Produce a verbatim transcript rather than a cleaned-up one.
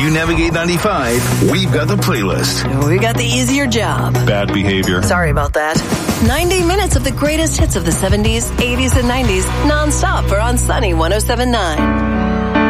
you navigate ninety-five, we've got the playlist. We got the easier job. Bad behavior. Sorry about that. ninety minutes of the greatest hits of the seventies, eighties, and nineties, nonstop for On Sunny one oh seven point nine.